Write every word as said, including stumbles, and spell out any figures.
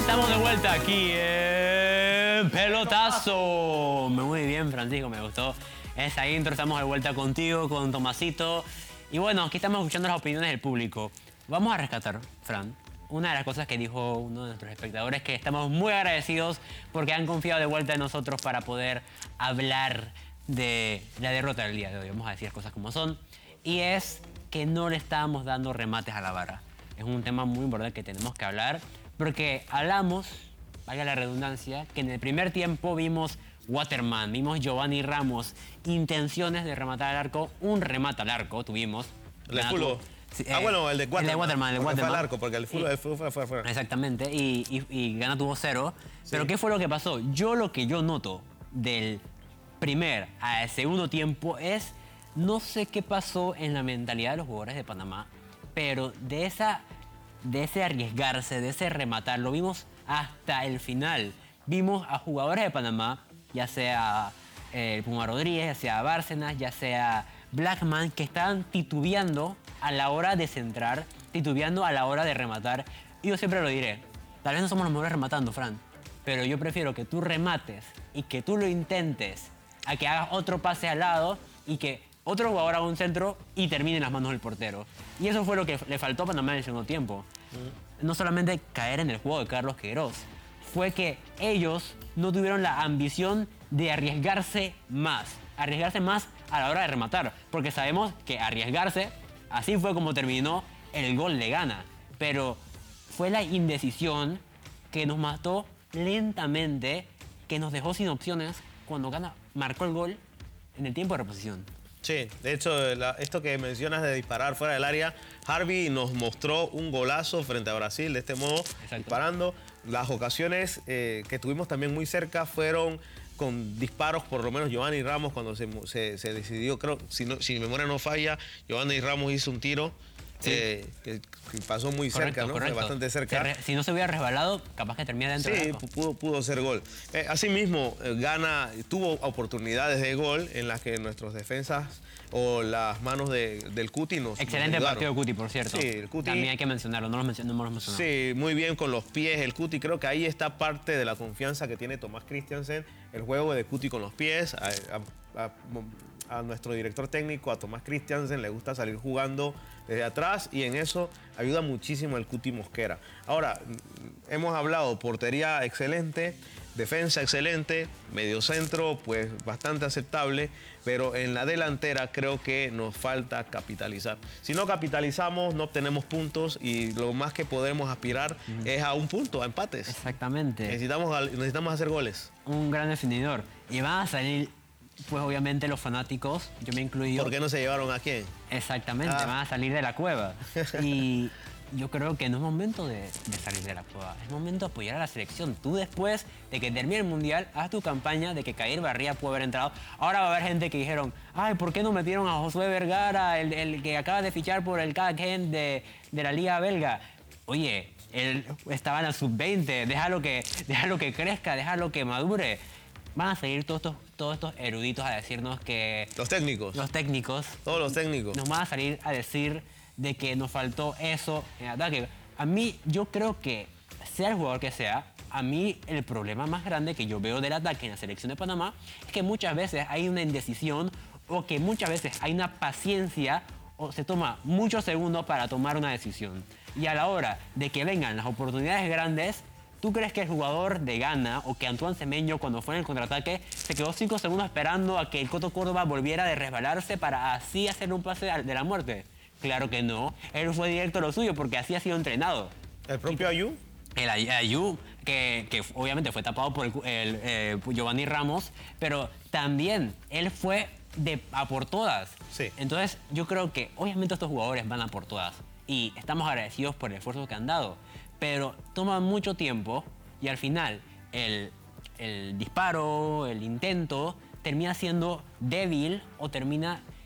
Estamos de vuelta aquí en Pelotazo. Muy bien, Francisco, me gustó esa intro. Estamos de vuelta contigo, con Tomasito. Y bueno, aquí estamos escuchando las opiniones del público. Vamos a rescatar, Fran, una de las cosas que dijo uno de nuestros espectadores, que estamos muy agradecidos porque han confiado de vuelta en nosotros para poder hablar de la derrota del día de hoy. Vamos a decir cosas como son. Y es que no le estábamos dando remates a la vara. Es un tema muy importante que tenemos que hablar, porque hablamos, vaya la redundancia, que en el primer tiempo vimos Waterman, vimos Giovanni Ramos, intenciones de rematar al arco, un remate al arco tuvimos. El de Fulo. Sí, ah, eh, bueno, el de Waterman. El de Waterman, el de Waterman. Fue al arco, porque el Fulo, y, el Fulo fue, fue, fue. Exactamente, y, y, y Gana tuvo cero. Sí. Pero ¿qué fue lo que pasó? Yo lo que yo noto del primer al segundo tiempo es, no sé qué pasó en la mentalidad de los jugadores de Panamá, pero de esa... de ese arriesgarse, de ese rematar, lo vimos hasta el final. Vimos a jugadores de Panamá, ya sea eh, el Puma Rodríguez, ya sea Bárcenas, ya sea Blackman, que estaban titubeando a la hora de centrar, titubeando a la hora de rematar. Y yo siempre lo diré, tal vez no somos los mejores rematando, Fran, pero yo prefiero que tú remates y que tú lo intentes a que hagas otro pase al lado y que otro jugador haga un centro y termine en las manos del portero. Y eso fue lo que le faltó a Panamá en el segundo tiempo. Mm. No solamente caer en el juego de Carlos Queiroz, fue que ellos no tuvieron la ambición de arriesgarse más. Arriesgarse más a la hora de rematar. Porque sabemos que arriesgarse, así fue como terminó el gol de Gana. Pero fue la indecisión que nos mató lentamente, que nos dejó sin opciones cuando Gana marcó el gol en el tiempo de reposición. Sí, de hecho, la, esto que mencionas de disparar fuera del área, Harvey nos mostró un golazo frente a Brasil de este modo, Exacto. disparando. Las ocasiones eh, que tuvimos también muy cerca fueron con disparos, por lo menos Giovanni Ramos, cuando se, se, se decidió, creo, si, no, si mi memoria no falla, Giovanni Ramos hizo un tiro. Sí. Eh, que, que pasó muy correcto, cerca, ¿no? Fue bastante cerca. Se re, si no se hubiera resbalado, capaz que termina dentro sí, del arco. pudo, pudo ser gol. Eh, asimismo, eh, Gana tuvo oportunidades de gol en las que nuestros defensas o las manos de, del Cuti nos Excelente nos partido de Cuti, por cierto. Sí, el Cuti. También hay que mencionarlo, no lo, mencionamos, no lo hemos mencionado. Sí, muy bien con los pies el Cuti. Creo que ahí está parte de la confianza que tiene Tomás Christiansen, el juego de Cuti con los pies. A, a, a, a nuestro director técnico, a Tomás Christiansen, le gusta salir jugando desde atrás y en eso ayuda muchísimo el Cuti Mosquera. Ahora, hemos hablado portería excelente, defensa excelente, mediocentro pues bastante aceptable, pero en la delantera creo que nos falta capitalizar. Si no capitalizamos, no obtenemos puntos y lo más que podemos aspirar mm. es a un punto, a empates. Exactamente. Necesitamos, necesitamos hacer goles. Un gran definidor. Y van a salir, pues obviamente los fanáticos, yo me incluyo. ¿Por qué no se llevaron a quién? Exactamente, ah. van a salir de la cueva. Y yo creo que no es momento de, de salir de la cueva, es momento de apoyar a la selección. Tú después de que termine el Mundial, haz tu campaña de que Kair Barría puede haber entrado. Ahora va a haber gente que dijeron, ay, ¿por qué no metieron a Josué Vergara, el, el que acaba de fichar por el K G de, de la Liga Belga? Oye, él estaba en la sub veinte, déjalo que, déjalo que crezca, déjalo que madure. Van a seguir todos estos, todos estos eruditos a decirnos que... Los técnicos. Los técnicos. Todos los técnicos. Nos van a salir a decir de que nos faltó eso en ataque. A mí, yo creo que, sea el jugador que sea, a mí el problema más grande que yo veo del ataque en la selección de Panamá es que muchas veces hay una indecisión o que muchas veces hay una paciencia o se toma muchos segundos para tomar una decisión. Y a la hora de que vengan las oportunidades grandes, ¿tú crees que el jugador de Gana o que Antoine Semenyo cuando fue en el contraataque se quedó cinco segundos esperando a que el Coto Córdoba volviera de resbalarse para así hacer un pase de la muerte? Claro que no. Él fue directo a lo suyo porque así ha sido entrenado. ¿El propio Ayew? El Ayew, que, que obviamente fue tapado por el, el, eh, Giovanni Ramos, pero también él fue de, a por todas. Sí. Entonces yo creo que obviamente estos jugadores van a por todas y estamos agradecidos por el esfuerzo que han dado, pero toma mucho tiempo y al final el, el disparo, el intento termina siendo débil o termina